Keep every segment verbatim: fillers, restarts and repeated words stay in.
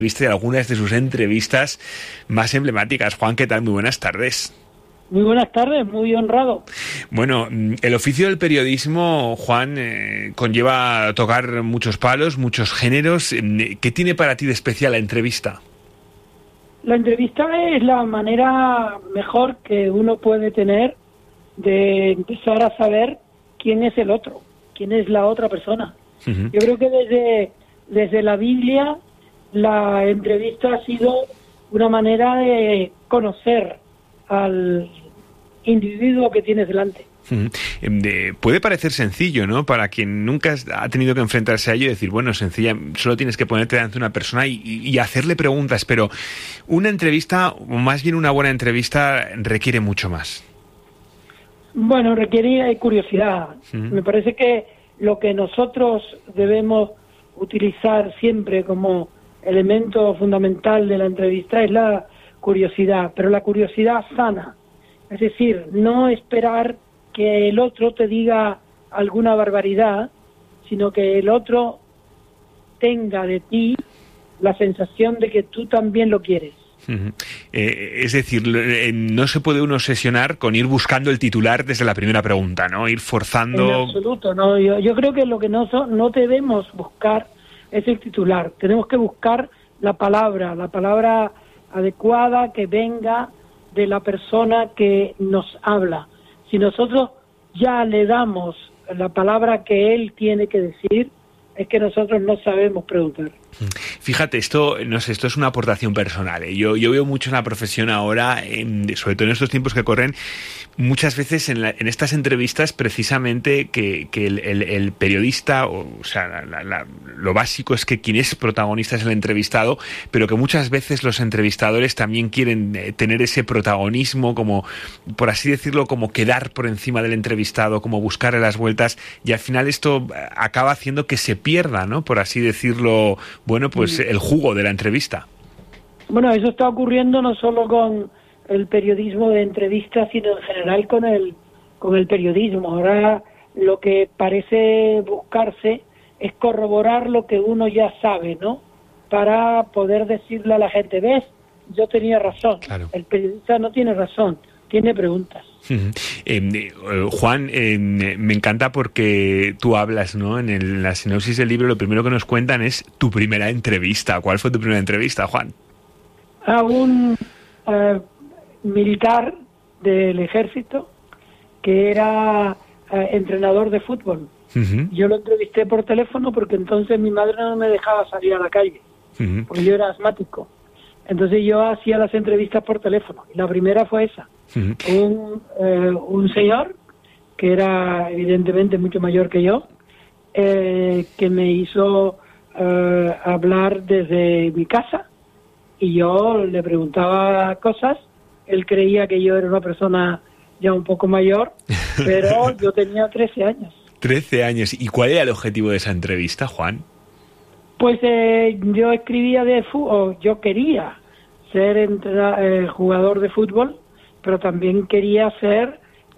Viste algunas de sus entrevistas más emblemáticas. Juan, ¿qué tal? Muy buenas tardes. Muy buenas tardes, muy honrado. Bueno, el oficio del periodismo, Juan, eh, conlleva tocar muchos palos, muchos géneros. ¿Qué tiene para ti de especial la entrevista? La entrevista es la manera mejor que uno puede tener de empezar a saber quién es el otro, quién es la otra persona. Uh-huh. Yo creo que desde, desde la Biblia la entrevista ha sido una manera de conocer al individuo que tienes delante. Uh-huh. De, puede parecer sencillo, ¿no? Para quien nunca ha tenido que enfrentarse a ello y decir, bueno, sencilla, solo tienes que ponerte delante de una persona y, y hacerle preguntas, pero una entrevista, o más bien una buena entrevista, requiere mucho más. Bueno, requiere curiosidad. Uh-huh. Me parece que lo que nosotros debemos utilizar siempre como elemento fundamental de la entrevista es la curiosidad, pero la curiosidad sana. Es decir, no esperar que el otro te diga alguna barbaridad, sino que el otro tenga de ti la sensación de que tú también lo quieres. Uh-huh. Eh, es decir, eh, no se puede uno obsesionar con ir buscando el titular desde la primera pregunta, ¿no? Ir forzando... En absoluto, no. Yo, yo creo que lo que no, so, no debemos buscar es el titular. Tenemos que buscar la palabra, la palabra adecuada que venga de la persona que nos habla. Si nosotros ya le damos la palabra que él tiene que decir, es que nosotros no sabemos preguntar. Fíjate, esto no sé, esto es una aportación personal, ¿eh? Yo, yo veo mucho en la profesión ahora, en, sobre todo en estos tiempos que corren, muchas veces en, la, en estas entrevistas precisamente que, que el, el, el periodista, o, o sea, la, la, la, lo básico es que quien es protagonista es el entrevistado, pero que muchas veces los entrevistadores también quieren eh, tener ese protagonismo, como, por así decirlo, como quedar por encima del entrevistado, como buscarle las vueltas, y al final esto acaba haciendo que se pierda, ¿no? Por así decirlo, bueno, pues el jugo de la entrevista. Bueno, eso está ocurriendo no solo con el periodismo de entrevistas, sino en general con el con el periodismo. Ahora lo que parece buscarse es corroborar lo que uno ya sabe, ¿no? Para poder decirle a la gente, ¿ves? Yo tenía razón. Claro. El periodista no tiene razón, tiene preguntas. Uh-huh. Eh, Juan, eh, me encanta porque tú hablas, ¿no? En, el, en la sinopsis del libro, lo primero que nos cuentan es tu primera entrevista. ¿Cuál fue tu primera entrevista, Juan? A un uh, militar del ejército que era uh, entrenador de fútbol. Uh-huh. Yo lo entrevisté por teléfono porque entonces mi madre no me dejaba salir a la calle, uh-huh. porque yo era asmático. Entonces yo hacía las entrevistas por teléfono. Y la primera fue esa. Uh-huh. Un, eh, un señor que era evidentemente mucho mayor que yo, eh, que me hizo eh, hablar desde mi casa y yo le preguntaba cosas. Él creía que yo era una persona ya un poco mayor, pero yo tenía trece años. trece años. ¿Y cuál era el objetivo de esa entrevista, Juan? Pues eh, yo escribía de fútbol, yo quería ser entra- eh, jugador de fútbol, pero también quería ser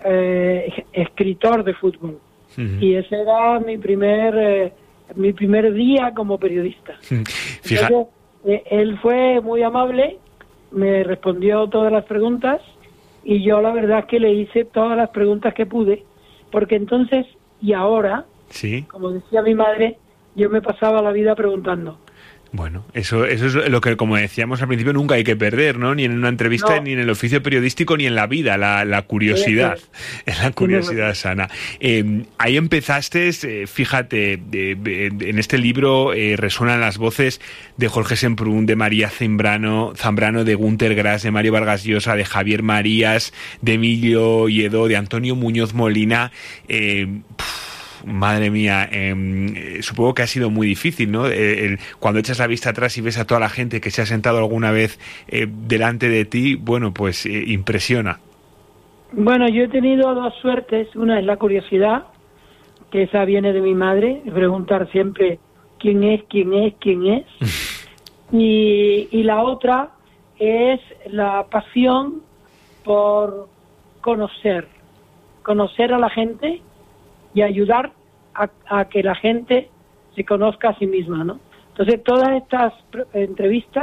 eh, escritor de fútbol. Uh-huh. Y ese era mi primer eh, mi primer día como periodista. Uh-huh. Fija- Entonces, eh, él fue muy amable, me respondió todas las preguntas y yo la verdad es que le hice todas las preguntas que pude, porque entonces y ahora, ¿sí? Como decía mi madre, yo me pasaba la vida preguntando. Bueno, eso, eso es lo que, como decíamos al principio, nunca hay que perder, ¿no? Ni en una entrevista, no. Ni en el oficio periodístico, ni en la vida, la, la curiosidad, sí, la curiosidad sana. Eh, ahí empezaste, eh, fíjate, de, de, de, en este libro eh, resuenan las voces de Jorge Semprún, de María Zambrano, Zambrano, de Gunter Grass, de Mario Vargas Llosa, de Javier Marías, de Emilio Lledó, de Antonio Muñoz Molina. Eh, pff, Madre mía, eh, supongo que ha sido muy difícil, ¿no? Eh, el, cuando echas la vista atrás y ves a toda la gente que se ha sentado alguna vez eh, delante de ti, bueno, pues eh, impresiona. Bueno, yo he tenido dos suertes. Una es la curiosidad, que esa viene de mi madre, preguntar siempre quién es, quién es, quién es. y, y la otra es la pasión por conocer, conocer a la gente y ayudar a, a que la gente se conozca a sí misma, ¿no? Entonces, todas estas entrevistas